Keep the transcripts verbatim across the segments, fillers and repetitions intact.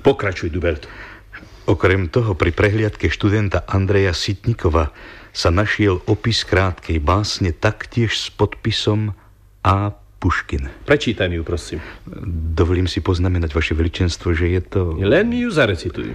Pokračuj, Dubelt. Okrem toho, pri prehliadke študenta Andreja Sitnikova sa našiel opis krátkej básne taktiež s podpisom A. Puškin. Prečítaj mi ju, prosím. Dovolím si poznamenať, vaše veličenstvo, že je to... Len mi ju zarecituj.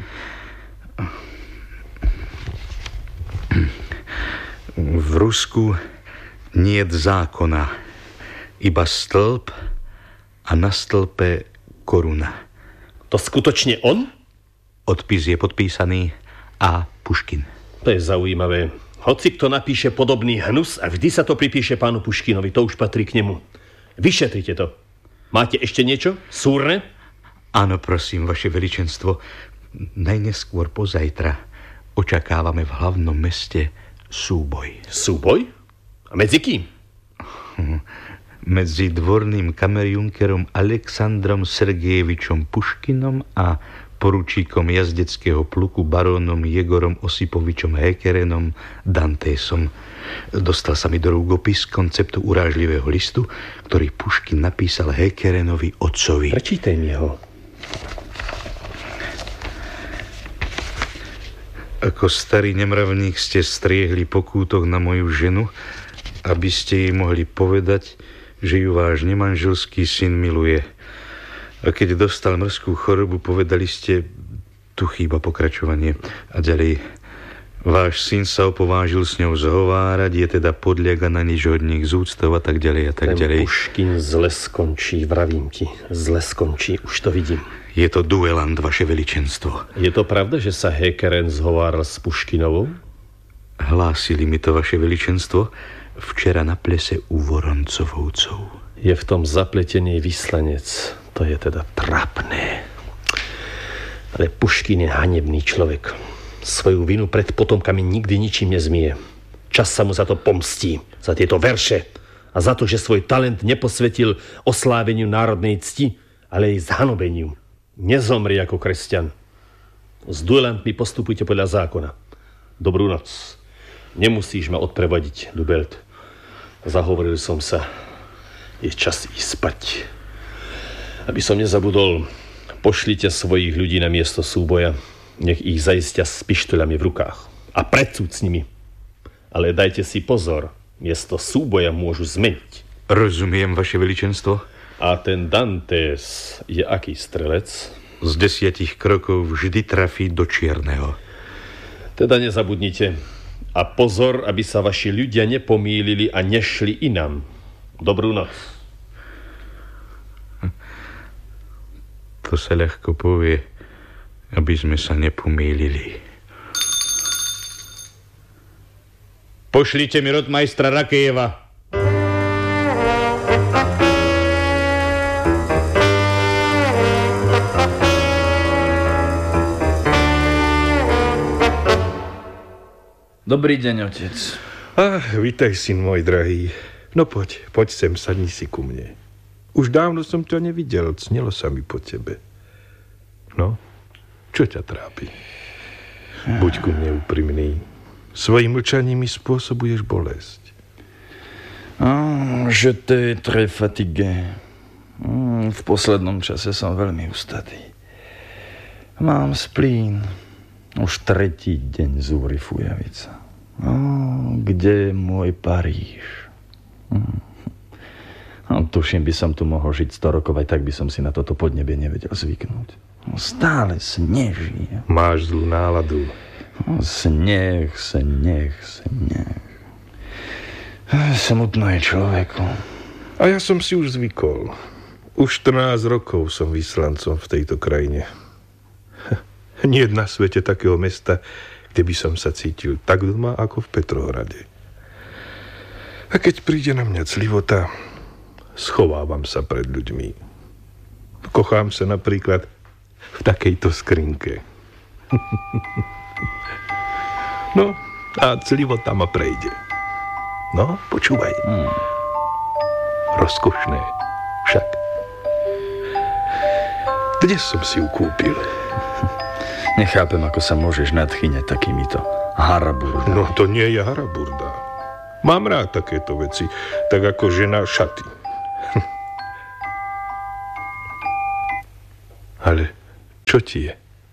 V Rusku niet zákona, iba stĺp a na stĺpe koruna. To skutočne on? Odpis je podpísaný A. Puškin. To je zaujímavé. Hoci kto napíše podobný hnus a vždy sa to pripíše pánu Puškinovi, to už patrí k nemu. Vyšetrite to. Máte ešte niečo? Súrne? Áno, prosím, vaše veličenstvo. Najneskôr pozajtra očakávame v hlavnom meste súboj. Súboj? A medzi kým? Medzi dvorným kamerjunkerom Alexandrom Sergejevičom Puškinom a poručíkom jazdeckého pluku barónom Jegorom Osipovičom Hekerenom Dantésom. Dostal sa mi do rúk opis konceptu urážlivého listu, ktorý Puškin napísal Hekerenovi otcovi. Prečítaj mi ho. Ako starý nemravník ste striehli pokútok na moju ženu, aby ste jej mohli povedať, že ju váš nemanželský syn miluje. A keď dostal mrzkú chorobu, povedali ste, tu chýba pokračovanie. A ďalej, váš syn sa opovážil s ňou zhovárať, je teda podliaga na nič od nich zúctov a tak ďalej a tak Ten ďalej. Puškin zle skončí, vravím ti. Zle skončí, už to vidím. Je to duelant, vaše veličenstvo. Je to pravda, že sa Hekeren zhováral s Puškinovou? Hlásili mi to, vaše veličenstvo, včera na plese u Voroncovcov. Je v tom zapletený vyslanec. To je teda trápne. Ale Puškin je hanebný človek. Svoju vinu pred potomkami nikdy ničím nezmije. Čas sa mu za to pomstí. Za tieto verše. A za to, že svoj talent neposvetil osláveniu národnej cti, ale jej zhanobeniu. Nezomri ako kresťan. S duelantmi postupujte podľa zákona. Dobrú noc. Nemusíš ma odprevadiť, Dubelt. Zahovoril som sa. Je čas ísť spať. Aby som nezabudol, pošlite svojich ľudí na miesto súboja. Nech ich zaistia s pištoľami v rukách. A predsúď s nimi. Ale dajte si pozor, miesto súboja môžu zmeniť. Rozumiem, vaše veličenstvo. A ten Dantés je aký strelec? Z desiatich krokov vždy trafí do čierneho. Teda nezabudnite. A pozor, aby sa vaši ľudia nepomýlili a nešli inam. Dobrú noc. To sa ľahko povie, aby sme sa nepomýlili. Pošlite mi rotmajstra Rakejeva. Dobrý deň, otec. Ah, vítaj, syn môj drahý. No poď, poď sem, sadni si ku mne. Už dávno som ťa nevidel, cnilo sa mi po tebe. No, čo ťa trápi? Buď ku mne úprimný. Svojím mlčaním mi spôsobuješ bolesť. Oh, je t'ai très fatigué. Mm, v poslednom čase som veľmi ustatý. Mám splín. Už tretí deň zúri fujavica. Oh, kde je môj Paríž? Mm. No, tuším, by som tu mohol žiť sto rokov, aj tak by som si na toto podnebie nevedel zvyknúť. No, stále sneží. Máš zlú náladu. No, sneh, sneh, sneh. Smutno je človeku. A ja som si už zvykol. Už štrnásť rokov som vyslancom v tejto krajine. Nie na svete takého mesta, kde by som sa cítil tak doma, ako v Petrohrade. A keď príde na mňa clivota, schovávam sa pred ľuďmi. Kochám sa napríklad v takejto skrinke. No, a clivota ma prejde. No, počúvaj. Hmm. Rozkošné však. Dnes som si ju kúpil. Nechápem, ako sa môžeš nadchýňať takýmito haraburdami. No, to nie je haraburda. Mám rád takéto veci, tak ako žena šaty. Ale Čo ti je?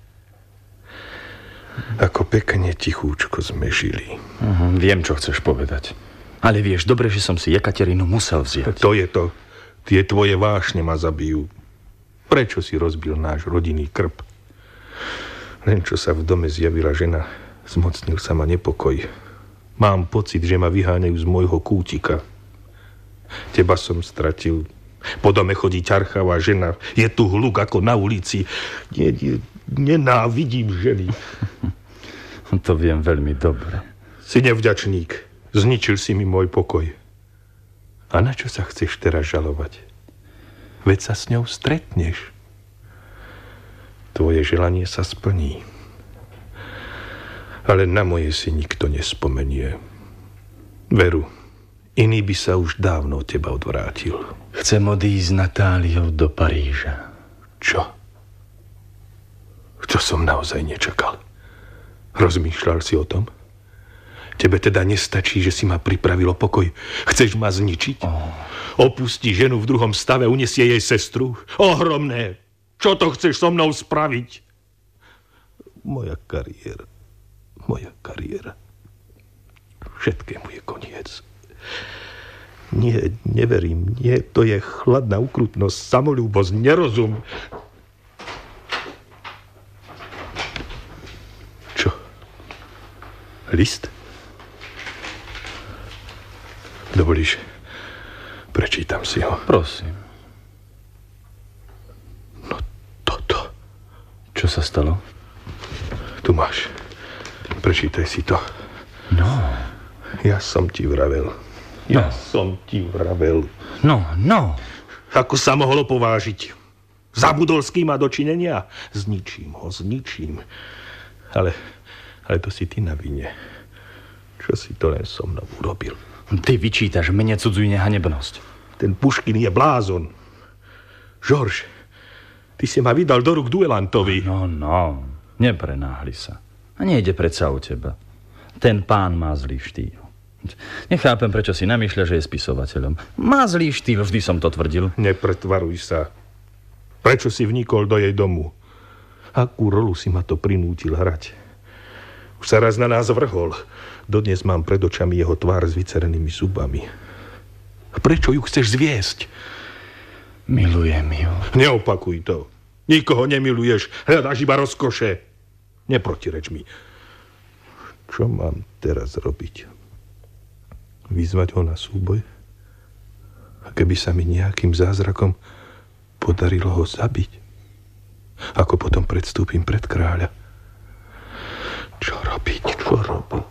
Ako pekne tichúčko sme žili. Uh-huh, viem, čo chceš povedať. Ale vieš, dobre, že som si Jekaterinu musel vziať. To je to. Tie tvoje vášne ma zabijú. Prečo si rozbil náš rodinný krb? Len čo sa v dome zjavila žena, zmocnil sa ma nepokoj. Mám pocit, že ma vyháňajú z môjho kútika. Teba som stratil. Po dome chodí ťarchavá žena. Je tu hluk ako na ulici. Nie, nie, nenávidím ženy. To viem veľmi dobre. Si nevďačník. Zničil si mi môj pokoj. A na čo sa chceš teraz žalovať? Veď sa s ňou stretneš. Tvoje želanie sa splní. Ale na moje si nikto nespomenie. Veru, iný by sa už dávno od teba odvrátil. Chcem odísť s Natáliou do Paríža. Čo? To som naozaj nečakal. Rozmýšľal si o tom? Tebe teda nestačí, že si ma pripravil o pokoj. Chceš ma zničiť? Oh. Opustí ženu v druhom stave, unesie jej sestru? Ohromné! Čo to chceš so mnou spraviť? Moja kariéra. Moja kariéra. Všetkému je koniec. Nie, neverím. Nie, to je chladná ukrutnosť, samolúbosť, nerozum. Čo? List? Dovolíš? Prečítam si ho. Prosím. No toto. Čo sa stalo? Tu máš. Prečítaj si to. No. Ja som ti vravel. Ja no. som ti vravel. No, no. Ako sa mohlo povážiť? Zabudol, s kým má dočinenia? Zničím ho, zničím. Ale, ale to si ty na vine. Čo si to len so mnou urobil? Ty vyčítaš mne cudzú nehanebnosť. Ten Puškin je blázon. Žorž, ty si ma vydal do rúk duelantovi. No, no, neprenáhli sa. A nejde predsa o teba. Ten pán má zlý štýl. Nechápem, prečo si namýšľa, že je spisovateľom. Má zlý štýl, vždy som to tvrdil. Nepretvaruj sa. Prečo si vnikol do jej domu? Akú rolu si ma to prinútil hrať? Už sa raz na nás vrhol. Dodnes mám pred očami jeho tvár s vycerenými zubami. Prečo ju chceš zviesť? Milujem ju. Neopakuj to. Nikoho nemiluješ. Hľadáš iba rozkoše. Neprotireč mi. Čo mám teraz robiť? Vyzvať ho na súboj? A keby sa mi nejakým zázrakom podarilo ho zabiť? Ako potom predstúpim pred kráľa? Čo robiť? Čo robiť?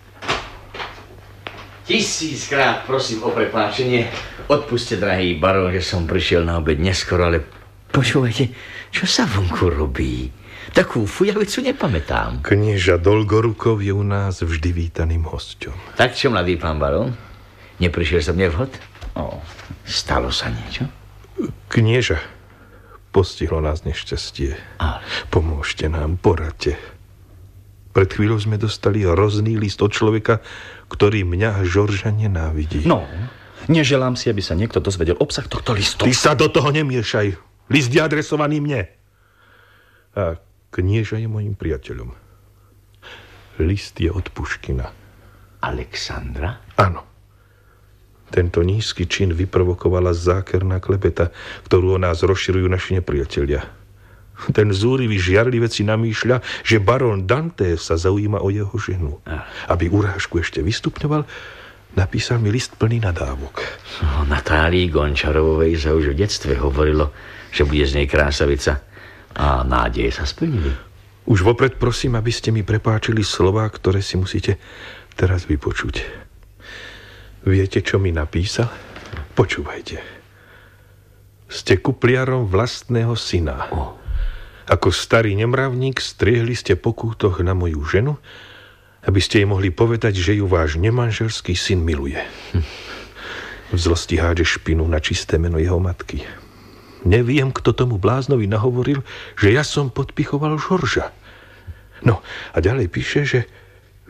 Tisíckrát prosím o prepáčenie. Odpuste, drahý barón, že som prišiel na obed neskoro, ale počúvajte, čo sa vonku robí? Takú fujavicu nepamätám. Knieža Dolgorukov je u nás vždy vítaným hosťom. Tak čo, mladý pán barón? Neprišiel som nevhod? O, stalo sa niečo? Knieža, postihlo nás nešťastie. Ale... Pomôžte nám, poradte. Pred chvíľou sme dostali hrozný list od človeka, ktorý mňa a Žorža nenávidí. No, neželám si, aby sa niekto dozvedel obsah tohto listu. Ty sa do toho nemiešaj. List je adresovaný mne. A knieža je mojím priateľom. List je od Puškina. Alexandra? Áno. Tento nízky čin vyprovokovala zákerná klebeta, ktorú o nás rozširujú naši nepriatelia. Ten zúrivý žiarlivec si namýšľa, že barón Dante sa zaujíma o jeho ženu. Aby urážku ešte vystupňoval, napísal mi list plný nadávok. O Natálii Gončarovej sa už v detstve hovorilo, že bude z nej krásavica. A nádeje sa splnili. Už vopred prosím, aby ste mi prepáčili slová, ktoré si musíte teraz vypočuť. Viete, čo mi napísal? Počúvajte. Ste kupliarom vlastného syna. O. Ako starý nemravník striehli ste po kútoch na moju ženu, aby ste jej mohli povedať, že ju váš nemanželský syn miluje. Hm. V zlosti hádže špinu na čisté meno jeho matky. Neviem, kto tomu bláznovi nahovoril, že ja som podpichoval Žorža. No a ďalej píše, že,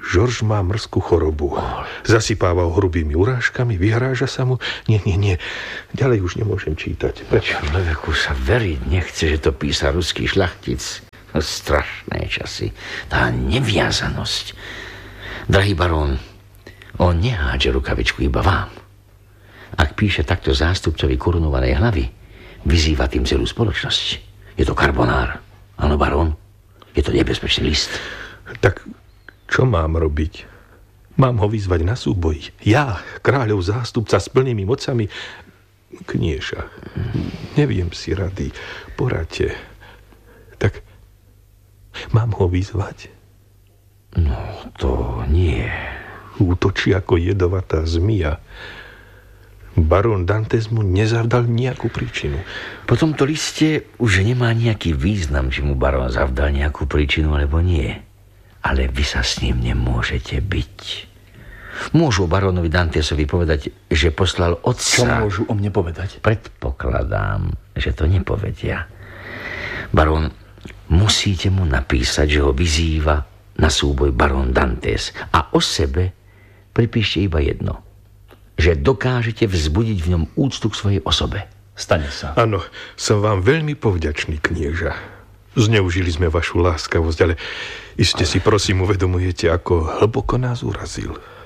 Žorž má mrzkú chorobu. Zasypáva ho hrubými urážkami, vyhráža sa mu. Nie, nie, nie. Ďalej už nemôžem čítať. Prečo? Človeku sa veriť nechce, že to písa ruský šľachtic. Strašné časy. Tá neviazanosť. Drahý barón, on nehádže rukavičku iba vám. Ak píše takto zástupcovi korunovanej hlavy, vyzýva tým celú spoločnosť. Je to karbonár. Áno, barón. Je to nebezpečný list. Tak čo mám robiť? Mám ho vyzvať na súboj. Ja, kráľov zástupca s plnými mocami. Knieža, neviem si rady. Poradte. Tak mám ho vyzvať? No, to nie. Útočí ako jedovatá zmija. Barón Dantes mu nezavdal nejakú príčinu. Po tomto liste už nemá nejaký význam, či mu barón zavdal nejakú príčinu, alebo nie. Ale vy sa s ním nemôžete byť. Môžu barónovi Dantesovi povedať, že poslal otca. Čo môžu o mne povedať? Predpokladám, že to nepovedia. Barón, musíte mu napísať, že ho vyzýva na súboj barón Dantes. A o sebe pripíšte iba jedno. Že dokážete vzbudiť v ňom úctu k svojej osobe. Stane sa. Áno, som vám veľmi povďačný, knieža. Zneužili sme vašu láskavosť, ale iste si prosím uvedomujete, ako hlboko nás urazil.